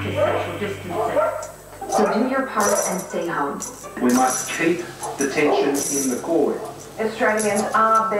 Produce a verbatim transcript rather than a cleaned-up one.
practice social distancing. So do your part and stay home. We must keep detention in the court. Australians are being